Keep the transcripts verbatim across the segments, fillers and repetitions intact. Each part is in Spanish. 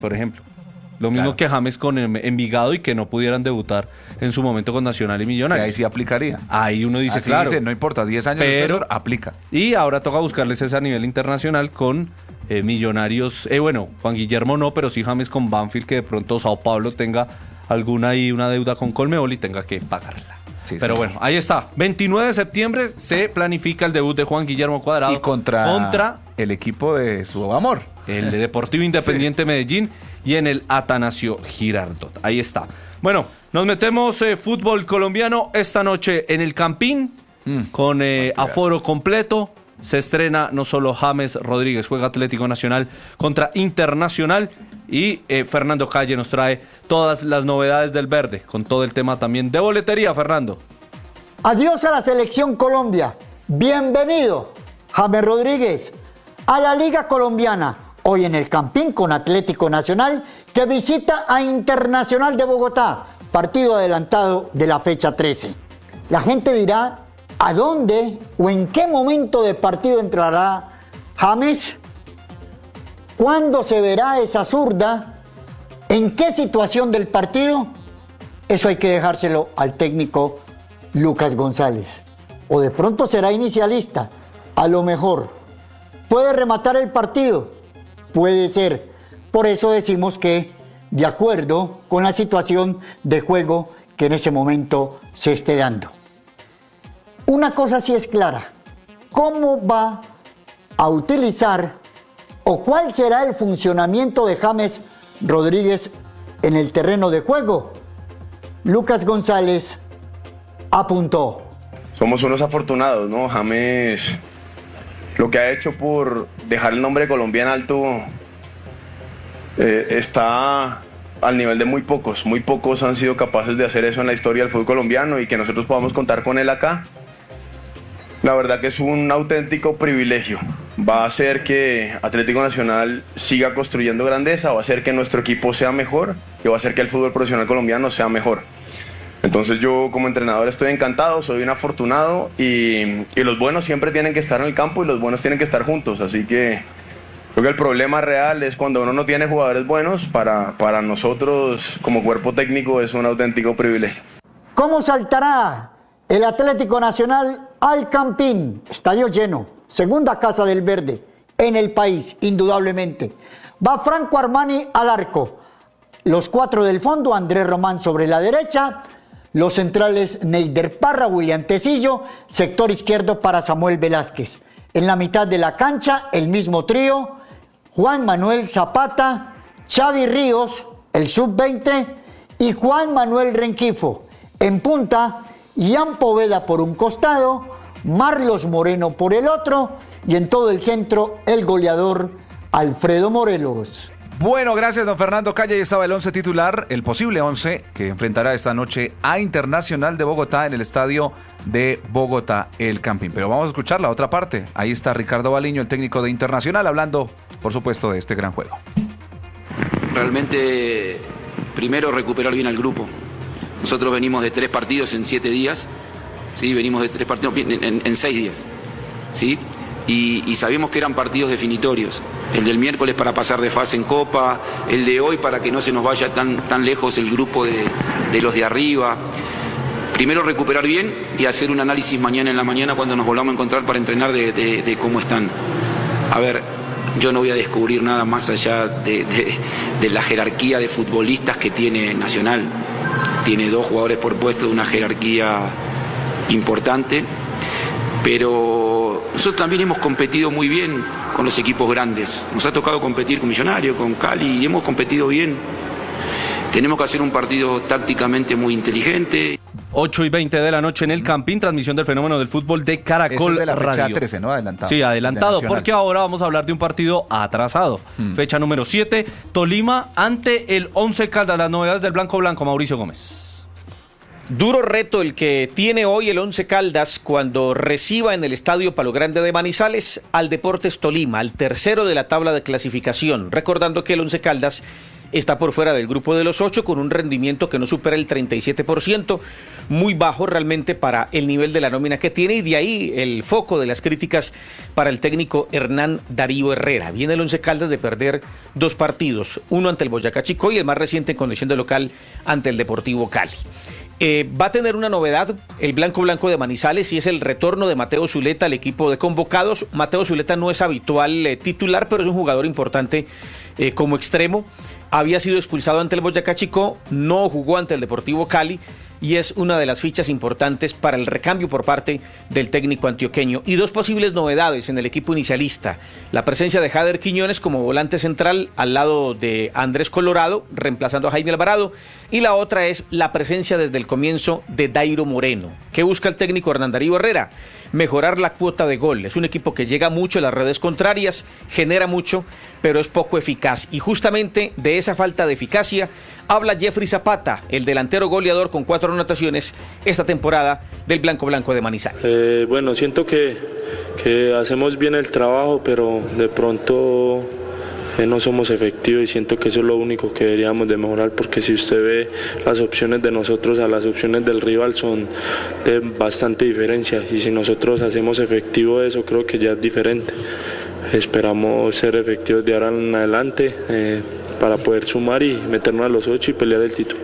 por ejemplo. Lo mismo Claro. que James con Envigado y que no pudieran debutar en su momento con Nacional y Que Millonarios. ahí sí aplicaría. Ahí uno dice, Así claro. dice, no importa, diez años Pero- después, aplica. Y ahora toca buscarles ese a nivel internacional con eh, Millonarios. Eh, bueno, Juan Guillermo no, pero sí James con Banfield, que de pronto Sao Paulo tenga alguna ahí, una deuda con Colmeol y tenga que pagarla. Sí, pero sí. bueno, ahí está. veintinueve de septiembre se planifica el debut de Juan Guillermo Cuadrado Y contra, contra el equipo de su amor. el de Deportivo Independiente Medellín y en el Atanasio Girardot. Ahí está. Bueno, nos metemos eh, fútbol colombiano esta noche en el Campín Mm, con eh, partidazo. aforo completo. Se estrena no solo James Rodríguez, juega Atlético Nacional contra Internacional y eh, Fernando Calle nos trae todas las novedades del verde, con todo el tema también de boletería, Fernando. Adiós a la selección Colombia. Bienvenido, James Rodríguez, a la Liga Colombiana. Hoy en el Campín con Atlético Nacional, que visita a Internacional de Bogotá, partido adelantado de la fecha trece. La gente dirá, ¿a dónde o en qué momento de partido entrará James? ¿Cuándo se verá esa zurda? ¿En qué situación del partido? Eso hay que dejárselo al técnico Lucas González. O de pronto será inicialista, a lo mejor. ¿Puede rematar el partido? Puede ser. Por eso decimos que, de acuerdo con la situación de juego que en ese momento se esté dando. Una cosa sí es clara. ¿Cómo va a utilizar o cuál será el funcionamiento de James Rodríguez en el terreno de juego? Lucas González apuntó. Somos unos afortunados, ¿no? James, lo que ha hecho por dejar el nombre de Colombia en alto, eh, está al nivel de muy pocos. Muy pocos han sido capaces de hacer eso en la historia del fútbol colombiano y que nosotros podamos contar con él acá. La verdad que es un auténtico privilegio. Va a hacer que Atlético Nacional siga construyendo grandeza, va a hacer que nuestro equipo sea mejor y va a hacer que el fútbol profesional colombiano sea mejor. Entonces yo como entrenador estoy encantado, soy un afortunado y, y los buenos siempre tienen que estar en el campo y los buenos tienen que estar juntos. Así que creo que el problema real es cuando uno no tiene jugadores buenos. Para, para nosotros como cuerpo técnico es un auténtico privilegio. ¿Cómo saltará el Atlético Nacional al Campín? Estadio lleno, segunda casa del verde en el país, indudablemente. Va Franco Armani al arco. Los cuatro del fondo, Andrés Román sobre la derecha. Los centrales, Neider Parra, William Tecillo. Sector izquierdo para Samuel Velázquez. En la mitad de la cancha, el mismo trío. Juan Manuel Zapata, Xavi Ríos, el sub veinte. Y Juan Manuel Renquifo. En punta, Ian Poveda por un costado, Marlos Moreno por el otro. Y en todo el centro, el goleador Alfredo Morelos. Bueno, gracias, don Fernando Calle. Ahí estaba el once titular, el posible once que enfrentará esta noche a Internacional de Bogotá en el estadio de Bogotá, el Campín. Pero vamos a escuchar la otra parte. Ahí está Ricardo Baliño, el técnico de Internacional, hablando, por supuesto, de este gran juego. Realmente, primero recuperar bien al grupo. Nosotros venimos de tres partidos en siete días, ¿sí? Venimos de tres partidos en, en, en seis días, ¿sí? Y, y sabemos que eran partidos definitorios. El del miércoles para pasar de fase en Copa, el de hoy para que no se nos vaya tan, tan lejos el grupo de, de los de arriba. Primero recuperar bien y hacer un análisis mañana en la mañana cuando nos volvamos a encontrar para entrenar de, de, de cómo están. A ver, yo no voy a descubrir nada más allá de, de, de la jerarquía de futbolistas que tiene Nacional. Tiene dos jugadores por puesto de una jerarquía importante, pero nosotros también hemos competido muy bien con los equipos grandes. Nos ha tocado competir con Millonarios, con Cali, y hemos competido bien. Tenemos que hacer un partido tácticamente muy inteligente. ocho y veinte de la noche en el Campín, transmisión del fenómeno del fútbol de Caracol Ese es de la fecha Radio. trece, ¿no? Adelantado. Sí, adelantado, De Nacional. porque ahora vamos a hablar de un partido atrasado. Mm. Fecha número siete, Tolima ante el Once Caldas. Las novedades del Blanco Blanco, Mauricio Gómez. Duro reto el que tiene hoy el Once Caldas cuando reciba en el Estadio Palo Grande de Manizales al Deportes Tolima, al tercero de la tabla de clasificación. Recordando que el Once Caldas está por fuera del grupo de los ocho con un rendimiento que no supera el treinta y siete por ciento, muy bajo realmente para el nivel de la nómina que tiene, y de ahí el foco de las críticas para el técnico Hernán Darío Herrera. Viene el Once Caldas de perder dos partidos, uno ante el Boyacá Chicó y el más reciente en condición de local ante el Deportivo Cali. Eh, va a tener una novedad el Blanco Blanco de Manizales, y es el retorno de Mateo Zuleta al equipo de convocados. Mateo Zuleta no es habitual eh, titular, pero es un jugador importante eh, como extremo. Había sido expulsado ante el Boyacá Chicó, no jugó ante el Deportivo Cali, y es una de las fichas importantes para el recambio por parte del técnico antioqueño. Y dos posibles novedades en el equipo inicialista: la presencia de Jader Quiñones como volante central al lado de Andrés Colorado, reemplazando a Jaime Alvarado, y la otra es la presencia desde el comienzo de Dairo Moreno. ¿Qué busca el técnico Hernán Darío Herrera? Mejorar la cuota de gol. Es un equipo que llega mucho a las redes contrarias, genera mucho, pero es poco eficaz. Y justamente de esa falta de eficacia habla Jeffrey Zapata, el delantero goleador con cuatro anotaciones esta temporada del Blanco Blanco de Manizales. Eh, bueno, siento que, que hacemos bien el trabajo, pero de pronto eh, no somos efectivos, y siento que eso es lo único que deberíamos de mejorar, porque si usted ve las opciones de nosotros a las opciones del rival son de bastante diferencia, y si nosotros hacemos efectivo eso, creo que ya es diferente. Esperamos ser efectivos de ahora en adelante eh, para poder sumar y meternos a los ocho y pelear el título.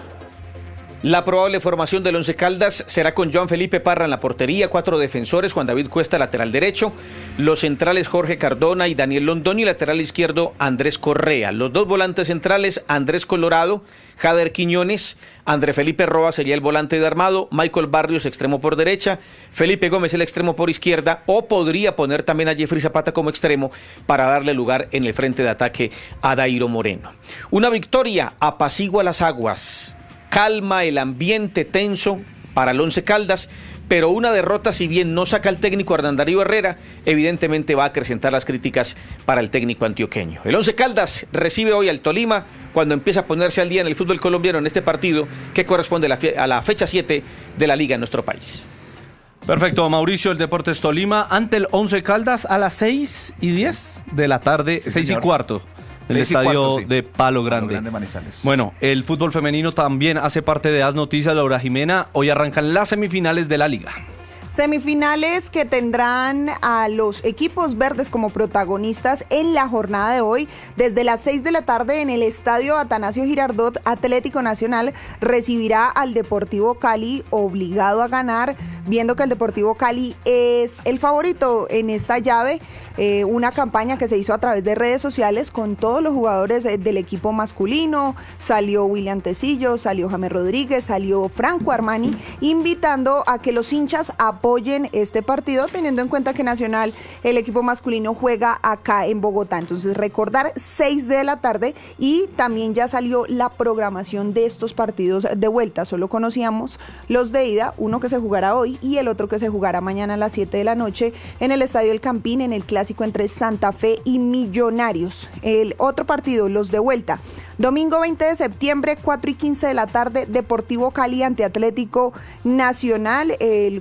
La probable formación del Once Caldas será con Joan Felipe Parra en la portería, cuatro defensores, Juan David Cuesta lateral derecho, los centrales Jorge Cardona y Daniel Londoño, y lateral izquierdo Andrés Correa. Los dos volantes centrales, Andrés Colorado, Jader Quiñones, André Felipe Roa sería el volante de armado, Michael Barrios extremo por derecha, Felipe Gómez el extremo por izquierda, o podría poner también a Jeffrey Zapata como extremo para darle lugar en el frente de ataque a Dairo Moreno. Una victoria apacigua las aguas, calma el ambiente tenso para el Once Caldas, pero una derrota, si bien no saca al técnico Hernán Darío Herrera, evidentemente va a acrecentar las críticas para el técnico antioqueño. El Once Caldas recibe hoy al Tolima cuando empieza a ponerse al día en el fútbol colombiano en este partido que corresponde a la, fe- a la fecha siete de la liga en nuestro país. Perfecto, Mauricio, el Deportes Tolima ante el Once Caldas a las seis y diez de la tarde, Sí, seis y señor. cuarto. El Seis y estadio cuarto, sí. de Palo Grande. Palo Grande, Manizales. Bueno, el fútbol femenino también hace parte de As Noticias, Laura Jimena. Hoy arrancan las semifinales de la liga. Semifinales que tendrán a los equipos verdes como protagonistas en la jornada de hoy. Desde las seis de la tarde en el estadio Atanasio Girardot, Atlético Nacional recibirá al Deportivo Cali, obligado a ganar, viendo que el Deportivo Cali es el favorito en esta llave. Eh, una campaña que se hizo a través de redes sociales con todos los jugadores eh, del equipo masculino. Salió William Tecillo, salió James Rodríguez, salió Franco Armani, invitando a que los hinchas apoyen este partido, teniendo en cuenta que Nacional, el equipo masculino, juega acá en Bogotá. Entonces recordar, seis de la tarde, y también ya salió la programación de estos partidos de vuelta. Solo conocíamos los de ida, uno que se jugará hoy y el otro que se jugará mañana a las siete de la noche en el Estadio El Campín, en el clásico entre Santa Fe y Millonarios. El otro partido, los de vuelta, domingo veinte de septiembre, cuatro y quince de la tarde, Deportivo Cali ante Atlético Nacional, el,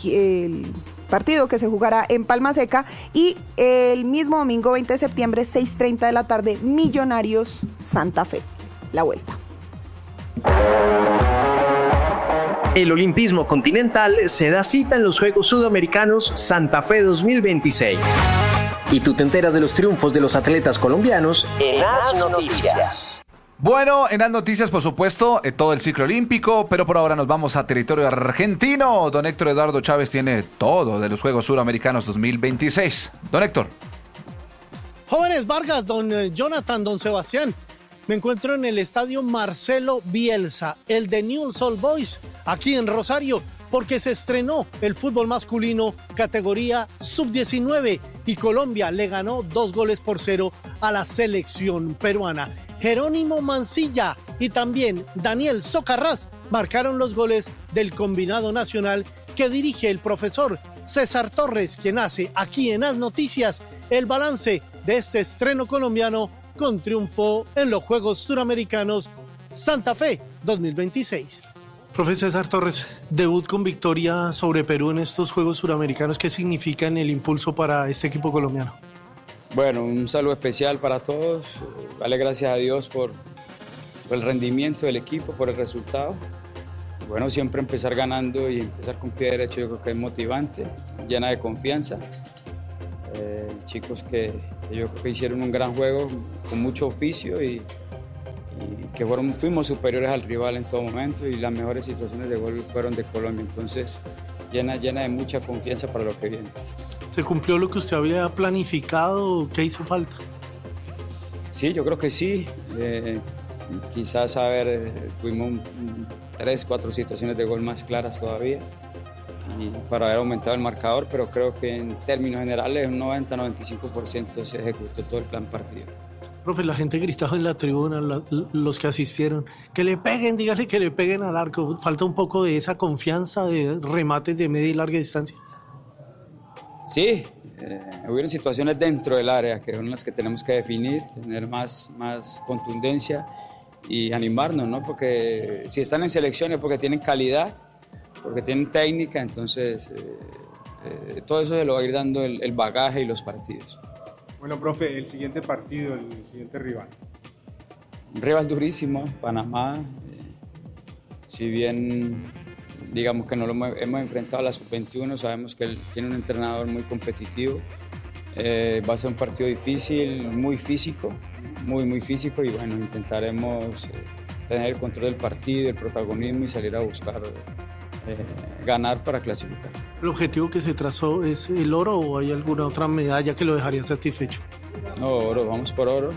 el partido que se jugará en Palma Seca, y el mismo domingo veinte de septiembre, seis y treinta de la tarde, Millonarios Santa Fe, la vuelta. El Olimpismo Continental se da cita en los Juegos Sudamericanos Santa Fe dos mil veintiséis. Y tú te enteras de los triunfos de los atletas colombianos en As Noticias. Bueno, en las noticias, por supuesto, eh, todo el ciclo olímpico, pero por ahora nos vamos a territorio argentino. Don Héctor Eduardo Chávez tiene todo de los Juegos Suramericanos dos mil veintiséis. Don Héctor. Jóvenes Vargas, don eh, Jonathan, don Sebastián. Me encuentro en el estadio Marcelo Bielsa, el de Newell's Old Boys, aquí en Rosario, porque se estrenó el fútbol masculino categoría sub diecinueve y Colombia le ganó dos goles por cero a la selección peruana. Jerónimo Mancilla y también Daniel Socarrás marcaron los goles del combinado nacional que dirige el profesor César Torres, quien hace aquí en As Noticias el balance de este estreno colombiano con triunfo en los Juegos Suramericanos Santa Fe dos mil veintiséis. Profe César Torres, debut con victoria sobre Perú en estos Juegos Suramericanos, ¿qué significan el impulso para este equipo colombiano? Bueno, un saludo especial para todos. Dale gracias a Dios por, por el rendimiento del equipo, por el resultado. Bueno, siempre empezar ganando y empezar con pie derecho yo creo que es motivante, llena de confianza. Eh, chicos que, que yo creo que hicieron un gran juego, con mucho oficio y, y que fueron, fuimos superiores al rival en todo momento y las mejores situaciones de gol fueron de Colombia. Entonces, llena, llena de mucha confianza para lo que viene. ¿Se cumplió lo que usted había planificado? ¿Qué hizo falta? Sí, yo creo que sí. Eh, quizás, a ver, eh, tuvimos un, un, tres, cuatro situaciones de gol más claras todavía y para haber aumentado el marcador, pero creo que en términos generales un noventa a noventa y cinco por ciento se ejecutó todo el plan partido. Profe, la gente gritaba en la tribuna, la, los que asistieron, que le peguen, díganle que le peguen al arco. Falta un poco de esa confianza de remates de media y larga distancia. Sí, eh, hubieron situaciones dentro del área que son las que tenemos que definir, tener más, más contundencia y animarnos, ¿no? Porque si están en selecciones porque tienen calidad, porque tienen técnica, entonces eh, eh, todo eso se lo va a ir dando el, el bagaje y los partidos. Bueno, profe, el siguiente partido, el siguiente rival. Un rival durísimo, Panamá, eh, si bien digamos que no lo hemos, hemos enfrentado a la sub veintiuno, sabemos que él tiene un entrenador muy competitivo, eh, va a ser un partido difícil, muy físico, muy muy físico y bueno, intentaremos eh, tener el control del partido, el protagonismo y salir a buscar eh, ganar para clasificar. ¿El objetivo que se trazó es el oro o hay alguna otra medalla que lo dejaría satisfecho? No, oro, vamos por oro,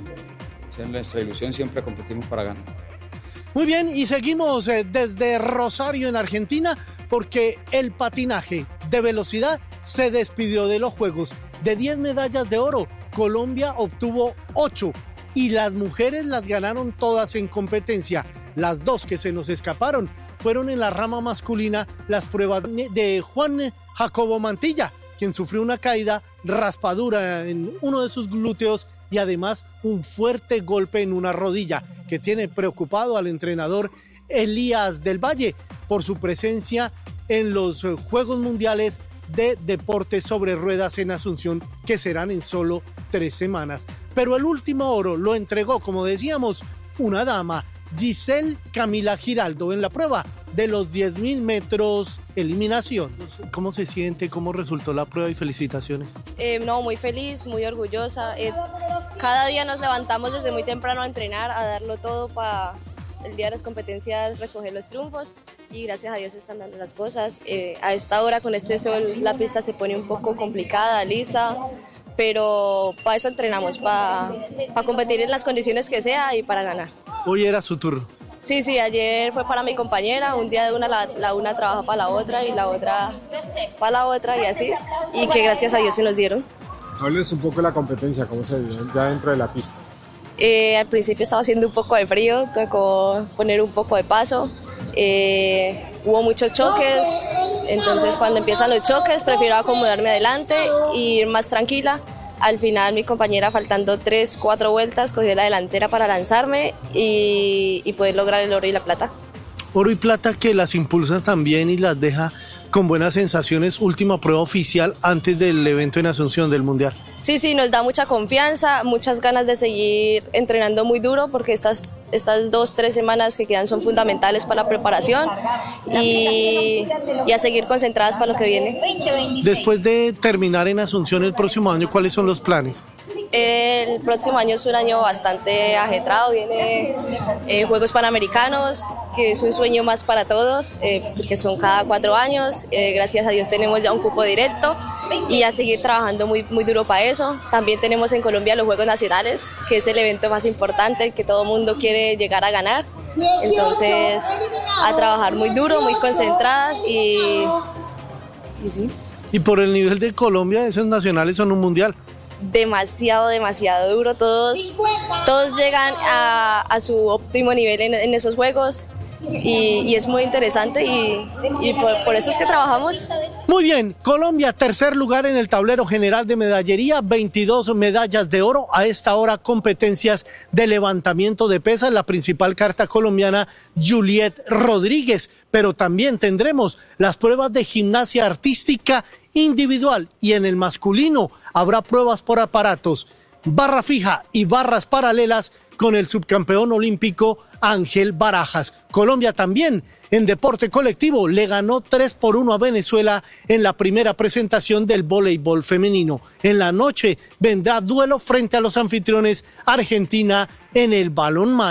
esa es nuestra ilusión, siempre competimos para ganar. Muy bien, y seguimos eh, desde Rosario en Argentina porque el patinaje de velocidad se despidió de los Juegos. De diez medallas de oro, Colombia obtuvo ocho y las mujeres las ganaron todas en competencia. Las dos que se nos escaparon fueron en la rama masculina las pruebas de Juan Jacobo Mantilla, quien sufrió una caída, raspadura en uno de sus glúteos y además un fuerte golpe en una rodilla que tiene preocupado al entrenador Elías del Valle por su presencia en los Juegos Mundiales de Deportes sobre Ruedas en Asunción, que serán en solo tres semanas. Pero el último oro lo entregó, como decíamos, una dama, Giselle Camila Giraldo, en la prueba de los diez mil metros eliminación. ¿Cómo se siente? ¿Cómo resultó la prueba? Y felicitaciones. Eh, no, muy feliz, muy orgullosa. Eh, cada día nos levantamos desde muy temprano a entrenar, a darlo todo para el día de las competencias recoger los triunfos y gracias a Dios están dando las cosas. Eh, a esta hora con este sol la pista se pone un poco complicada, lisa, pero para eso entrenamos, para, para competir en las condiciones que sea y para ganar. Hoy era su turno. Sí, sí, ayer fue para mi compañera, un día de una, la, la una trabaja para la otra y la otra para la otra y así, y que gracias a Dios se nos dieron. Háblenos un poco de la competencia, cómo se dio ya dentro de la pista. Eh, al principio estaba haciendo un poco de frío, tocó poner un poco de paso, eh, hubo muchos choques, entonces cuando empiezan los choques prefiero acomodarme adelante e ir más tranquila. Al final mi compañera, faltando tres, cuatro vueltas, cogió la delantera para lanzarme y, y poder lograr el oro y la plata. Oro y plata que las impulsa también y las deja con buenas sensaciones. Última prueba oficial antes del evento en Asunción del Mundial. Sí, sí, nos da mucha confianza, muchas ganas de seguir entrenando muy duro porque estas, estas dos, tres semanas que quedan son fundamentales para la preparación y, y a seguir concentradas para lo que viene. Después de terminar en Asunción el próximo año, ¿cuáles son los planes? El próximo año es un año bastante ajetreado, viene eh, Juegos Panamericanos, que es un sueño más para todos, eh, porque son cada cuatro años, eh, gracias a Dios tenemos ya un cupo directo y a seguir trabajando muy, muy duro para eso. También tenemos en Colombia los Juegos Nacionales, que es el evento más importante, el que todo el mundo quiere llegar a ganar, entonces a trabajar muy duro, muy concentradas y, y sí. Y por el nivel de Colombia, esos nacionales son un mundial. Demasiado, demasiado duro. Todos, todos llegan a, a su óptimo nivel en, en esos juegos y, y es muy interesante y, y por, por eso es que trabajamos. Muy bien, Colombia, tercer lugar en el tablero general de medallería, veintidós medallas de oro. A esta hora, competencias de levantamiento de pesas, la principal carta colombiana, Juliet Rodríguez. Pero también tendremos las pruebas de gimnasia artística individual y en el masculino habrá pruebas por aparatos, barra fija y barras paralelas con el subcampeón olímpico Ángel Barajas. Colombia también en deporte colectivo le ganó tres por uno a Venezuela en la primera presentación del voleibol femenino. En la noche vendrá duelo frente a los anfitriones Argentina en el balonmano.